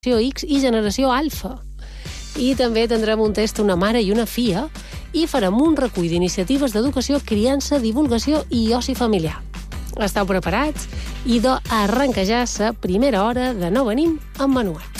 X i generació alfa. I també tindrem un test Una mare i una filla i farem un recull d'iniciatives d'educació, criança, divulgació i oci familiar. Esteu preparats? Idò arrenca ja la primera hora de No venim amb manual.